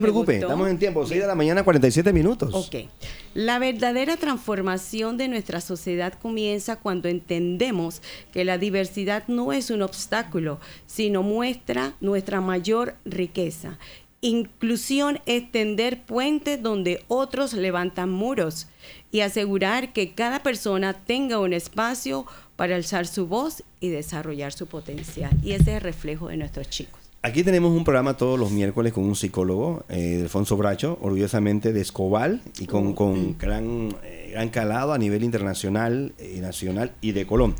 No se preocupe, estamos en tiempo, 6 de la mañana, 47 minutos. Ok. La verdadera transformación de nuestra sociedad comienza cuando entendemos que la diversidad no es un obstáculo, sino muestra nuestra mayor riqueza. Inclusión es tender puentes donde otros levantan muros y asegurar que cada persona tenga un espacio para alzar su voz y desarrollar su potencial. Y ese es el reflejo de nuestros chicos. Aquí tenemos un programa todos los miércoles con un psicólogo, Alfonso Bracho, orgullosamente de Escobal y con gran calado a nivel internacional, nacional y de Colón.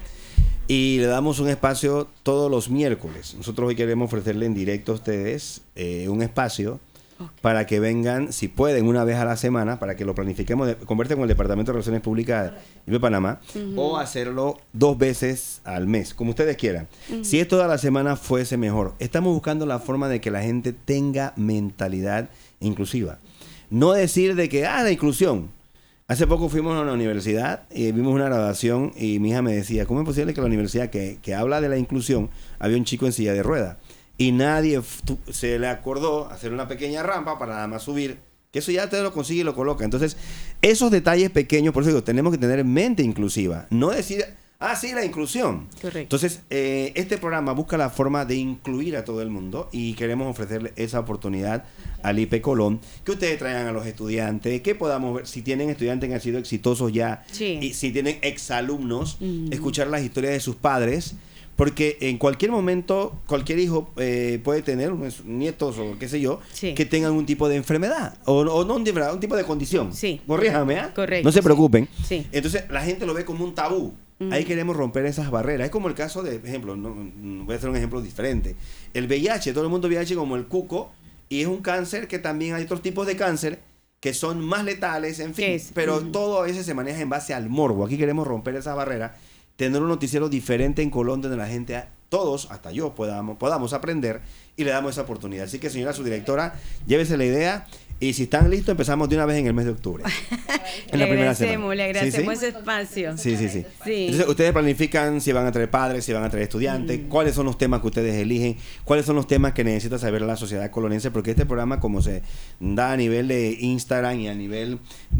Y le damos un espacio todos los miércoles. Nosotros hoy queremos ofrecerle en directo a ustedes un espacio para que vengan, si pueden, una vez a la semana, para que lo planifiquemos, conversen con el Departamento de Relaciones Públicas de Panamá, o hacerlo 2 veces al mes, como ustedes quieran. Si es toda la semana, fuese mejor. Estamos buscando la forma de que la gente tenga mentalidad inclusiva. No decir de que, la inclusión. Hace poco fuimos a una universidad y vimos una graduación y mi hija me decía, ¿cómo es posible que la universidad que habla de la inclusión, había un chico en silla de ruedas? Y nadie se le acordó hacer una pequeña rampa para nada más subir, que eso ya usted lo consigue y lo coloca. Entonces, esos detalles pequeños, por eso digo, tenemos que tener mente inclusiva, no decir, sí, la inclusión. Correcto. Entonces, este programa busca la forma de incluir a todo el mundo y queremos ofrecerle esa oportunidad al IPE Colón, que ustedes traigan a los estudiantes, que podamos ver, si tienen estudiantes que han sido exitosos ya, y si tienen exalumnos, escuchar las historias de sus padres, porque en cualquier momento, cualquier hijo puede tener unos nietos o qué sé yo, que tengan un tipo de enfermedad, o no un tipo de condición. Sí. Corríjame, Correcto. No se preocupen. Sí. Entonces, la gente lo ve como un tabú. Ahí queremos romper esas barreras. Es como el caso de, por ejemplo, voy a hacer un ejemplo diferente. El VIH, todo el mundo VIH como el cuco, y es un cáncer que también hay otros tipos de cáncer que son más letales, en fin. Pero todo a veces se maneja en base al morbo. Aquí queremos romper esa barrera, tener un noticiero diferente en Colón donde la gente, todos, hasta yo, podamos aprender y le damos esa oportunidad. Así que, señora subdirectora, llévese la idea. Y si están listos, empezamos de una vez en el mes de octubre. Le agradecemos ese espacio. Sí. Entonces, ustedes planifican si van a traer padres, si van a traer estudiantes, cuáles son los temas que ustedes eligen, cuáles son los temas que necesita saber la sociedad colonense, porque este programa, como se da a nivel de Instagram y a nivel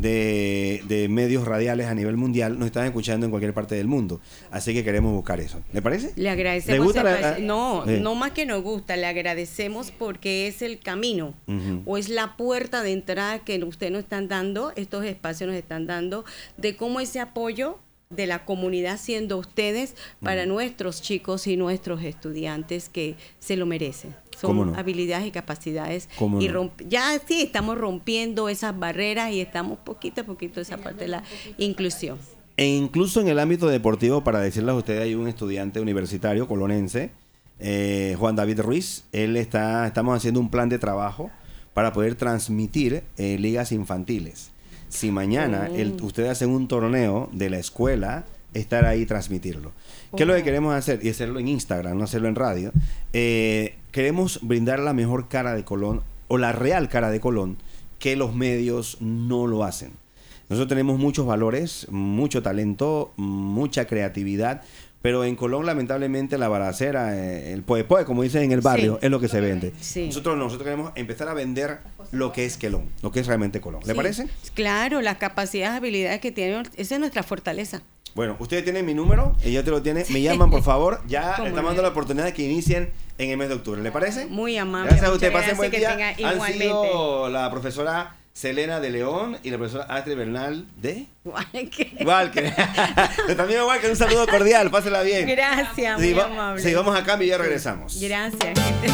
de medios radiales a nivel mundial, nos están escuchando en cualquier parte del mundo. Así que queremos buscar eso. ¿Le parece? Le agradecemos. ¿Le gusta no más que nos gusta, le agradecemos porque es el camino o es la puerta de entrada que ustedes nos están dando, estos espacios nos están dando, de cómo ese apoyo de la comunidad siendo ustedes para nuestros chicos y nuestros estudiantes que se lo merecen. Son habilidades y capacidades. Y ya sí estamos rompiendo esas barreras y estamos poquito a poquito esa parte de la inclusión. E incluso en el ámbito deportivo, para decirles a ustedes, hay un estudiante universitario colonense, Juan David Ruiz. Estamos haciendo un plan de trabajo para poder transmitir ligas infantiles. Si mañana ustedes hacen un torneo de la escuela, estar ahí y transmitirlo. ¿Qué es lo que queremos hacer? Y hacerlo en Instagram, no hacerlo en radio. Queremos brindar la mejor cara de Colón, o la real cara de Colón, que los medios no lo hacen. Nosotros tenemos muchos valores, mucho talento, mucha creatividad, pero en Colón, lamentablemente, la balacera, el poe, como dicen en el barrio, es lo que se vende. Sí. Nosotros queremos empezar a vender lo que es Colón, lo que es realmente Colón. ¿Le parece? Claro, las capacidades, habilidades que tienen, esa es nuestra fortaleza. Bueno, ustedes tienen mi número, ella te lo tiene. Me llaman, por favor. Ya estamos dando la oportunidad de que inicien en el mes de octubre. ¿Le parece? Muy amable. Gracias a usted. Pasen buen día. Han igualmente sido la profesora Selena de León y la profesora Astrid Bernal de Walker. También Walker, un saludo cordial, pásela bien. Gracias, muy amable. Sí, vamos a cambio y ya regresamos. Gracias.